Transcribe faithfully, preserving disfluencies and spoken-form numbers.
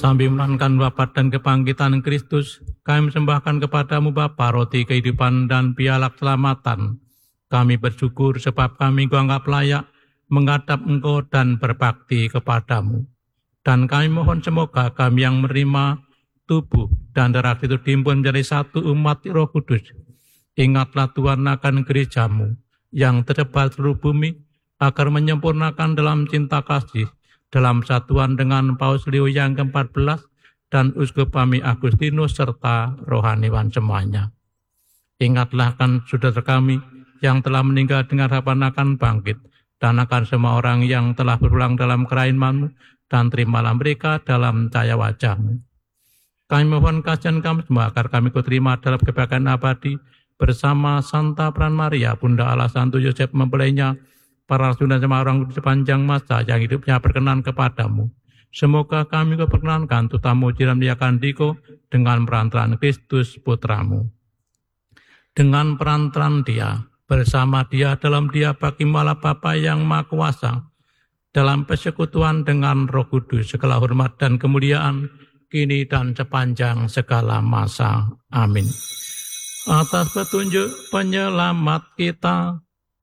Sambil menantikan wafat dan kebangkitan Kristus, kami persembahkan kepadamu Bapa roti kehidupan dan piala keselamatan. Kami bersyukur sebab kami Engkau anggap layak menghadap Engkau dan berbakti kepadamu. Dan kami mohon semoga kami yang menerima tubuh dan darah itu dihimpun menjadi satu umat Roh Kudus. Ingatlah Tuhan akan gerejamu yang tersebar seluruh bumi agar menyempurnakan dalam cinta kasih dalam satuan dengan Paus Leo yang keempat belas dan Uskup kami Agustinus serta rohaniwan semuanya. Ingatlah kan saudara kami yang telah meninggal dengan harapan akan bangkit, dan akan semua orang yang telah berulang dalam kerajaan-Mu, dan terimalah mereka dalam cahaya wajah-Mu. Kami mohon kasihan kami semua agar kami kuterima dalam kebahagiaan abadi bersama Santa Peran Maria, Bunda Allah, Santo Yosef mempelainya, para rasul dan semua orang sepanjang masa yang hidupnya berkenan kepadamu. Semoga kami keperkenankan tutamu jiran diakan diko dengan perantaraan Kristus Putramu. Dengan perantaraan dia, bersama dia, dalam dia, bagi Allah Bapa yang Maha Kuasa, dalam persekutuan dengan Roh Kudus, segala hormat dan kemuliaan, kini dan sepanjang segala masa. Amin. Atas petunjuk penyelamat kita,